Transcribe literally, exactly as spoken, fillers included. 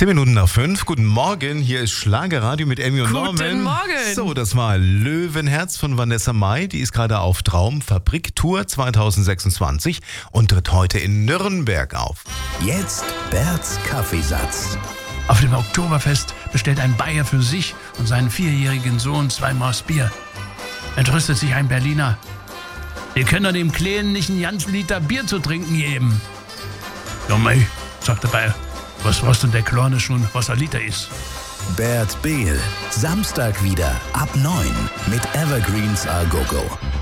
Zehn Minuten nach fünf. Guten Morgen, hier ist Schlagerradio mit Emmy und Guten Norman. Guten Morgen. So, das war Löwenherz von Vanessa Mai. Die ist gerade auf Traumfabrik-Tour zwanzig sechsundzwanzig und tritt heute in Nürnberg auf. Jetzt Berts Kaffeesatz. Auf dem Oktoberfest bestellt ein Bayer für sich und seinen vierjährigen Sohn zwei Maß Bier. Entrüstet sich ein Berliner. Wir können dem Kleinen nicht einen ganzen Liter Bier zu trinken geben. Ja, mei, sagt der Bayer. Was weiß denn der Kleine schon, was ein Liter ist? Bert Behl, Samstag wieder ab neun mit Evergreens A Go Go.